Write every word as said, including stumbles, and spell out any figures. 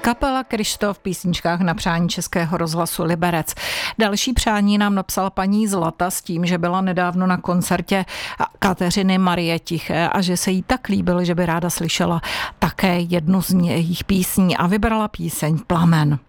Kapela Kryštof v písničkách na přání Českého rozhlasu Liberec. Další přání nám napsala paní Zlata s tím, že byla nedávno na koncertě Kateřiny Marie Tiché a že se jí tak líbil, že by ráda slyšela také jednu z jejich písní a vybrala píseň Plamen.